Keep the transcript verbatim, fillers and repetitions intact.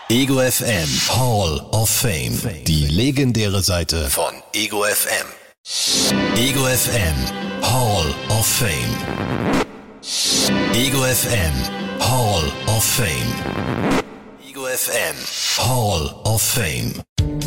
Ego F M Hall of Fame. Die legendäre Seite von Ego F M. Ego F M Hall of Fame. Ego F M Hall of Fame. Ego F M Hall of Fame.